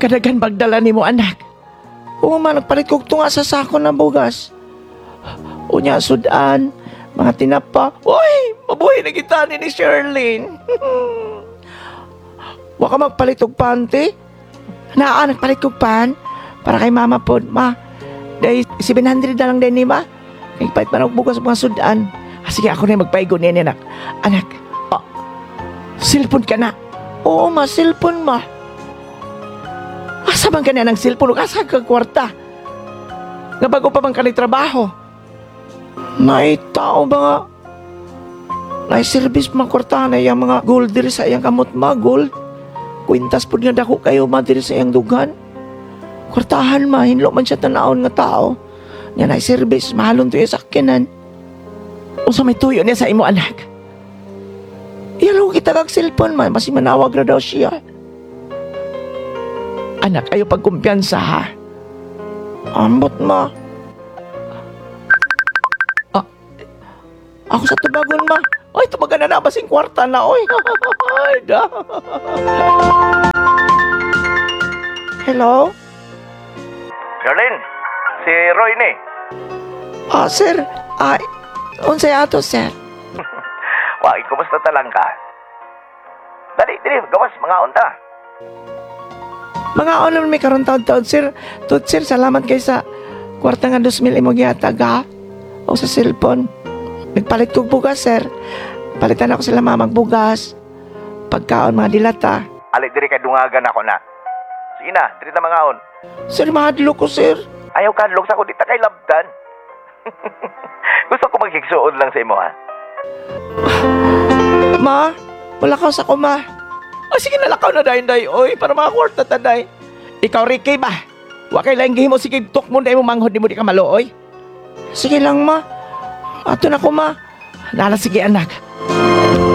kadagan magdala ni mo, anak. Oo man, nagpalit ko tunga sa sako ng bugas. Unya, sudan, mga tinapa. Uy, mabuhay na kita ni Sherlyn. Wa ka magpalit og panty? Naa, nagpalit ko pan para kay mama po. Ma, dahil 700 na lang din ni ma. Kaya palit pa na bugas mga sudan. Sige, ako na magpaigo niya, anak. Anak, cellphone ka na. Oo ma, cellphone ma. Asa bang ka na ng cellphone? Asa ka kwarta? Nga bago pa bang ka trabaho? Naitao ba nga? Nai-service mga kwarta na yung mga gold diri sa iyang kamot ma, gold. Kwintas po nga dako kayo ma diri sa iyang dugan. Kwartahan ma, hinlo man siya tanaon nga tao. Nga nai-service, mahalon to yung sakyanan. O sa may tuyo niya sa imo anak. Iyalo kita kag cellphone ma, masi manawag na daw siya. Anak, ayaw pagkumpiyansa ha. Ambot ma. Ako sa tubagon ma. Ay, tubagan na basing kwarta na, oy. Ay, da. Hello? Sherlyn, si Roy ni. Sir. Ay, unsay ato, sir? Wagi, kumusta talang ka? Dali, gawas, mga unta. Mga naman may karon taon-taon, sir. Sir, salamat kay sa kwarta nga 2,000 imo gihatag ha. O sa cellphone. Nagpalit kong bugas, sir. Palitan ako sila mamang bugas. Pagkaon, mga dilata. Ali, diri kay dungagan ako na. Sige na, diri na mga on. Sir, mahadlo ko, sir. Ayaw kadlog sa ko, di ta kay labdan. Gusto ko magkiksuod lang sa imo, ha? Ma, malakaw sa ko, ma. Sige, nalakaw na dahin-dahin, oy, para mga kwarta taday. Ikaw, Ricky, ba? Wakay lang gihimo, sige, tuk mo, dahil mo manghod, di mo di ka malo, oy. Sige lang, ma. Ato na ko, ma. Nala, sige, anak.